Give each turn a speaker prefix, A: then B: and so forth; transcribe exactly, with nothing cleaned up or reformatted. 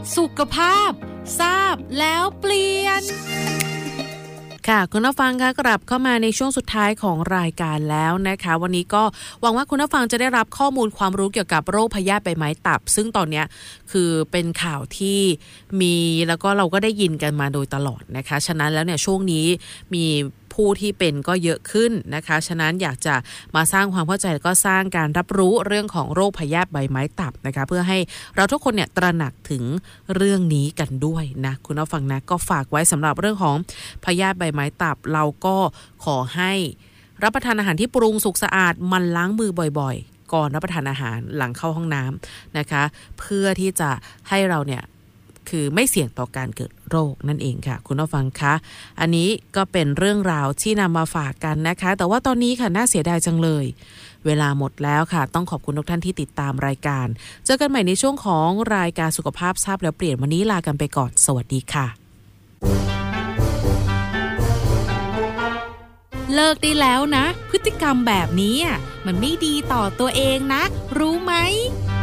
A: สุขภาพทราบแล้วเปลี่ยนค่ะคุณผู้ฟังคะกลับเข้ามาในช่วงสุดท้ายของรายการแล้วนะคะวันนี้ก็หวังว่าคุณผู้ฟังจะได้รับข้อมูลความรู้เกี่ยวกับโรคพยาธิใบไม้ตับซึ่งตอนนี้คือเป็นข่าวที่มีแล้วก็เราก็ได้ยินกันมาโดยตลอดนะคะฉะนั้นแล้วเนี่ยช่วงนี้มีผู้ที่เป็นก็เยอะขึ้นนะคะฉะนั้นอยากจะมาสร้างความเข้าใจแล้วก็สร้างการรับรู้เรื่องของโรคพยาธิใบไม้ตับนะคะเพื่อให้เราทุกคนเนี่ยตระหนักถึงเรื่องนี้กันด้วยนะคุณผู้ฟังนะก็ฝากไว้สำหรับเรื่องของพยาธิใบไม้ตับเราก็ขอให้รับประทานอาหารที่ปรุงสุกสะอาดมันล้างมือบ่อยๆก่อนรับประทานอาหารหลังเข้าห้องน้ำนะคะเพื่อที่จะให้เราเนี่ยคือไม่เสี่ยงต่อการเกิดโรคนั่นเองค่ะคุณผู้ฟังคะอันนี้ก็เป็นเรื่องราวที่นำมาฝากกันนะคะแต่ว่าตอนนี้ค่ะน่าเสียดายจังเลยเวลาหมดแล้วค่ะต้องขอบคุณทุกท่านที่ติดตามรายการเจอกันใหม่ในช่วงของรายการสุขภาพทราบแล้วเปลี่ยนวันนี้ลากันไปก่อนสวัสดีค่ะเลิกได้แล้วนะพฤติกรรมแบบนี้มันไม่ดีต่อตัวเองนะรู้ไหม